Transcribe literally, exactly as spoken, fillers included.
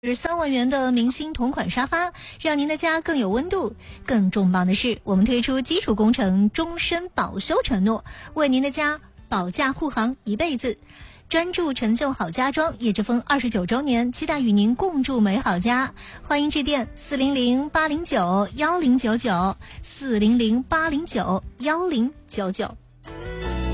是三万元的明星同款沙发，让您的家更有温度。更重磅的是，我们推出基础工程终身保修承诺，为您的家保驾护航一辈子。专注成就好家装叶之峰二十九周年，期待与您共筑美好家。欢迎致电四零零八零九幺零九九四零零八零九幺零九九。